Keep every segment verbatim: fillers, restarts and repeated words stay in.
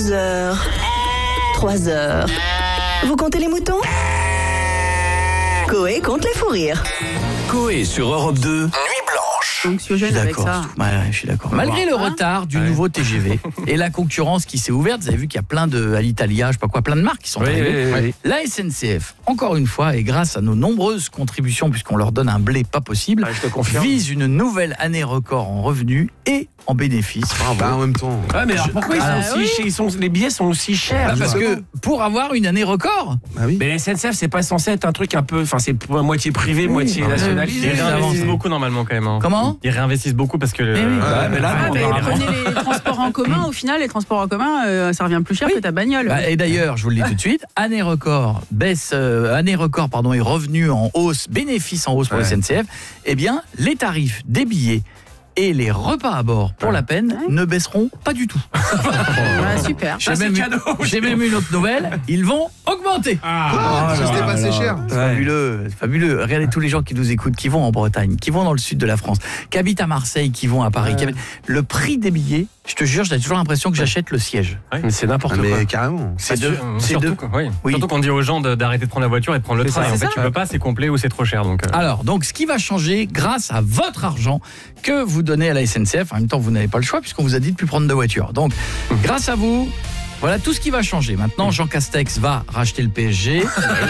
Deux heures. Trois heures. Vous comptez les moutons ? Coé compte les fous rires. Coé sur Europe deux. Nuit blanche. Anxiogène avec ça. Ouais, ouais, je suis d'accord. Malgré le retard du Ouais. nouveau T G V et la concurrence qui s'est ouverte, vous avez vu qu'il y a plein de Alitalia, je sais pas quoi, plein de marques qui sont Oui, arrivées. oui, oui, oui. La S N C F, encore une fois, et grâce à nos nombreuses contributions, puisqu'on leur donne un blé pas possible, Ah, je te confirme. vise une nouvelle année record en revenus et en bénéfices. Bravo. Bah, en même temps. Ouais, mais alors pourquoi ils sont Ah, si oui. chers, ils sont, les billets sont aussi chers? Bah, parce que pour avoir une année record, Bah oui. Mais la S N C F, c'est pas censé être un truc un peu. Enfin, c'est pour moitié privé, moitié Ah, nationalisé. oui, Ils oui, réinvestissent oui. beaucoup normalement quand même. hein. comment Ils réinvestissent beaucoup parce que. le- Eh oui. Ouais, mais là, Ah, on bah, aura- prenez les transports en commun, au final, les transports en commun, euh, ça revient plus cher Oui. que ta bagnole. Bah, et d'ailleurs, je vous le dis tout de suite, année record, baisse, euh, année record, pardon, et revenus en hausse, bénéfices en hausse pour Ouais. la S N C F. Eh bien, les tarifs des billets et les repas à bord, pour la peine, Ouais. ne baisseront pas du tout. Ouais, super. J'ai c'est même, cadeau. j'ai même une autre nouvelle, ils vont augmenter. Ah, ça c'était pas assez cher. C'est fabuleux, c'est fabuleux. Regardez tous les gens qui nous écoutent, qui vont en Bretagne, qui vont dans le sud de la France, qui habitent à Marseille, qui vont à Paris. qui habitent- Le prix des billets, je te jure, j'ai toujours l'impression que j'achète le siège. Mais c'est n'importe Ah, quoi. mais carrément. C'est Sûr- de- c'est surtout, de- quoi, oui. Oui. Surtout qu'on dit aux gens de- d'arrêter de prendre la voiture et de prendre le C'est train. ça, Et en c'est fait, ça. tu peux pas, c'est complet ou c'est trop cher. Donc, euh, Alors, donc, ce qui va changer grâce à votre argent que vous donnez à la S N C F, en même temps, vous n'avez pas le choix puisqu'on vous a dit de plus prendre de voiture. Donc, grâce à vous, voilà tout ce qui va changer. Maintenant, Jean Castex va racheter le P S G.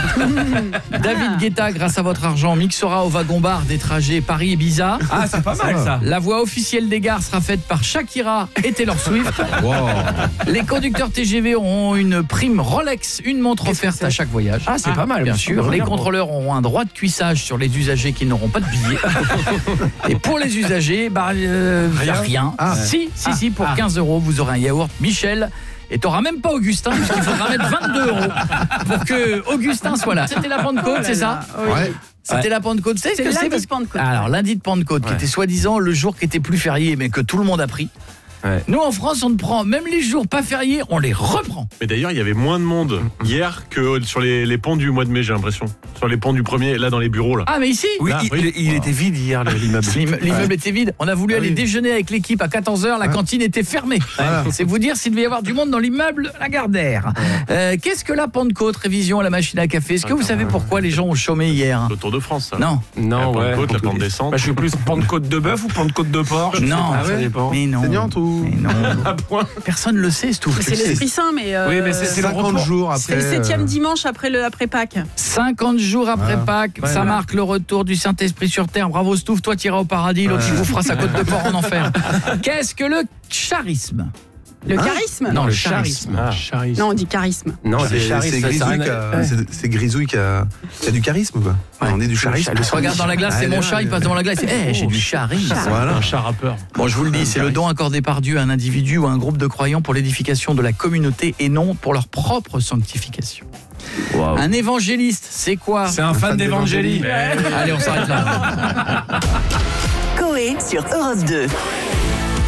David Guetta, grâce à votre argent, mixera au wagon-bar des trajets Paris-Ibiza. Ah, c'est pas mal ça. La voix officielle des gares sera faite par Shakira et Taylor Swift. Les conducteurs T G V auront une prime Rolex, une montre Qu'est-ce que offerte c'est à chaque voyage. Ah, c'est pas mal. Bien Ça sûr, me les revient, contrôleurs auront un droit de cuissage sur les usagers qui n'auront pas de billets. Et pour les usagers, bah, euh, Rien. rien. Ah. Si, si, si, pour quinze euros, vous aurez un yaourt Michel. Et t'auras même pas Augustin, puisqu'il faudra mettre vingt-deux euros pour que Augustin soit là. C'était la Pentecôte, Oh là c'est ça là, oui. Ouais. C'était la Pentecôte, c'est ce C'est que c'est lundi parce- de Pentecôte. Alors, lundi de Pentecôte, qui Ouais. était soi-disant le jour qui était plus férié, mais que tout le monde a pris. Ouais. Nous, en France, on ne prend même les jours pas fériés, on les reprend. Mais d'ailleurs, il y avait moins de monde hier que sur les, les ponts du mois de mai, j'ai l'impression. Sur les ponts du premier, là, dans les bureaux, là. Ah, mais ici Oui, Là, il, oui. il était vide hier, le- l'immeuble. L'imme- L'immeuble était vide. On a voulu Ah aller oui. déjeuner avec l'équipe à quatorze heures. La cantine était fermée. Voilà. C'est vous dire s'il devait y avoir du monde dans l'immeuble Lagardère. Euh, Qu'est-ce que la Pentecôte, révision à la machine à café? Est-ce que vous savez pourquoi les gens ont chômé hier? Le Tour de France, ça. Non, Non, La ouais. Pentecôte, la plante descente. Bah, je suis plus Pentecôte de bœuf ou Pentecôte de porc. je sais non, pas, ça dépend. mais non. Saignante ou- Mais non. À point. Personne ne le sait, Stouff. C'est l'Esprit Saint, mais. euh, Oui, mais c'est- c'est le cinquante repos. jours après. c'est le septième euh, dimanche après, le, après Pâques. cinquante jours après Voilà. Pâques, Ouais, ça ouais. marque le retour du Saint-Esprit sur terre. Bravo Stouff, toi tu iras au paradis, l'autre il vous fera sa côte de porc en enfer. Qu'est-ce que le charisme? Le charisme Non, le charisme. charisme. Ah. Non, on dit charisme. Non, C'est c'est charisme. c'est ça, ça Grisouille a qui rien à- a- c'est- c'est Grisouille qui a qui a du charisme, quoi. Ouais. On est du charisme. Je regarde dans la glace, c'est Ah, mon là, chat, il là. passe devant la glace, il fait, Eh, j'ai du charisme. Voilà. un chat rappeur. Bon, je vous le dis, c'est le don accordé par Dieu à un individu ou à un groupe de croyants pour l'édification de la communauté et non pour leur propre sanctification. Un évangéliste, c'est quoi? C'est un fan d'Evangélie. Allez, on s'arrête là. Coé sur Europe deux.